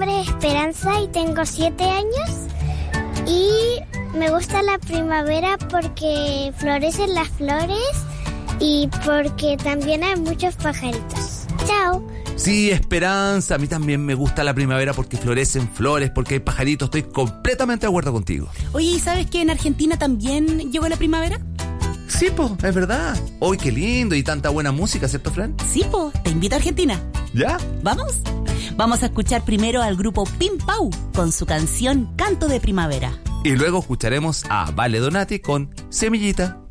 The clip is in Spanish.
nombre es Esperanza y tengo 7 años. Y me gusta la primavera porque florecen las flores y porque también hay muchos pajaritos. ¡Chao! Sí, Esperanza, a mí también me gusta la primavera porque florecen flores, porque hay pajaritos, estoy completamente de acuerdo contigo. Oye, ¿y sabes que en Argentina también llegó la primavera? Sí, po, es verdad. ¡Uy, qué lindo! Y tanta buena música, ¿cierto, Fran? Sí, po, te invito a Argentina. ¿Ya? ¿Vamos? Vamos a escuchar primero al grupo Pim Pau con su canción Canto de Primavera. Y luego escucharemos a Vale Donati con Semillita.